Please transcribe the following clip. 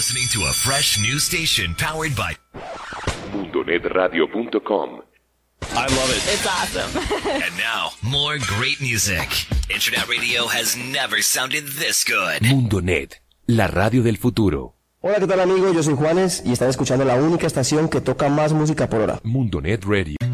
listening to a fresh new station powered by MundoNetRadio.com. I love it. It's awesome. And now, more great music. Internet radio has never sounded this good. Mundonet, la radio del futuro. Hola, ¿qué tal amigos? Yo soy Juanes y están escuchando la única estación que toca más música por hora. Mundonet Radio.